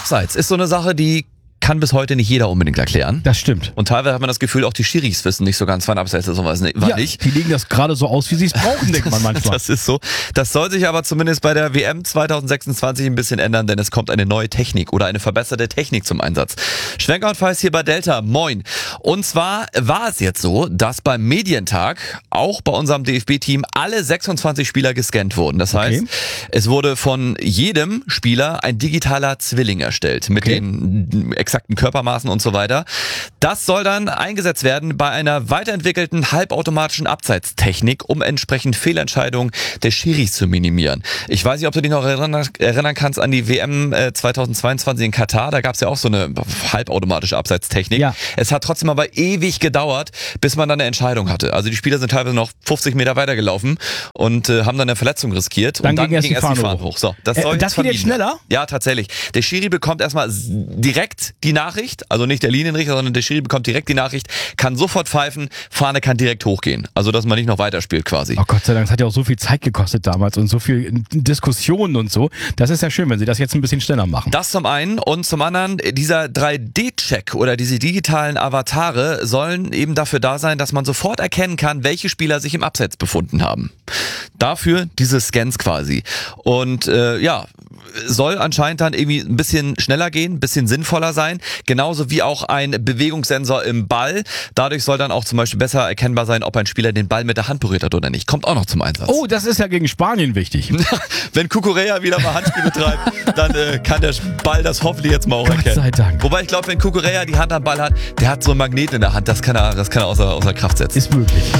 Abseits ist so eine Sache, die kann bis heute nicht jeder unbedingt erklären. Das stimmt. Und teilweise hat man das Gefühl, auch die Schiris wissen nicht so ganz, wann Abseits ist und was nicht. Die legen das gerade so aus, wie sie es brauchen, denkt man manchmal. Das ist so. Das soll sich aber zumindest bei der WM 2026 ein bisschen ändern, denn es kommt eine neue Technik oder eine verbesserte Technik zum Einsatz. Schwenker und Feist hier bei Delta. Moin. Und zwar war es jetzt so, dass beim Medientag auch bei unserem DFB-Team alle 26 Spieler gescannt wurden. Das heißt, es wurde von jedem Spieler ein digitaler Zwilling erstellt mit den exakten Körpermaßen und so weiter. Das soll dann eingesetzt werden bei einer weiterentwickelten halbautomatischen Abseitstechnik, um entsprechend Fehlentscheidungen der Schiris zu minimieren. Ich weiß nicht, ob du dich noch erinnern kannst an die WM 2022 in Katar. Da gab es ja auch so eine halbautomatische Abseitstechnik. Ja. Es hat trotzdem aber ewig gedauert, bis man dann eine Entscheidung hatte. Also die Spieler sind teilweise noch 50 Meter weitergelaufen und haben dann eine Verletzung riskiert. Dann und dann ging erst ging die Fahne hoch. So, das soll das geht jetzt schneller? Ja, tatsächlich. Der Schiri bekommt erstmal direkt die Nachricht, also nicht der Linienrichter, sondern der Schiri bekommt direkt die Nachricht, kann sofort pfeifen, Fahne kann direkt hochgehen. Also, dass man nicht noch weiterspielt quasi. Oh Gott sei Dank, das hat ja auch so viel Zeit gekostet damals und so viel Diskussionen und so. Das ist ja schön, wenn sie das jetzt ein bisschen schneller machen. Das zum einen und zum anderen, dieser 3D-Check oder diese digitalen Avatare sollen eben dafür da sein, dass man sofort erkennen kann, welche Spieler sich im Abseits befunden haben. Dafür diese Scans quasi. Und soll anscheinend dann irgendwie ein bisschen schneller gehen, ein bisschen sinnvoller sein. Genauso wie auch ein Bewegungssensor im Ball. Dadurch soll dann auch zum Beispiel besser erkennbar sein, ob ein Spieler den Ball mit der Hand berührt hat oder nicht. Kommt auch noch zum Einsatz. Oh, das ist ja gegen Spanien wichtig. Wenn Cucurella wieder mal Handspiel betreibt, dann kann der Ball das hoffentlich jetzt mal auch erkennen. Gott sei Dank. Wobei ich glaube, wenn Cucurella die Hand am Ball hat, der hat so einen Magnet in der Hand, das kann er außer Kraft setzen. Ist möglich.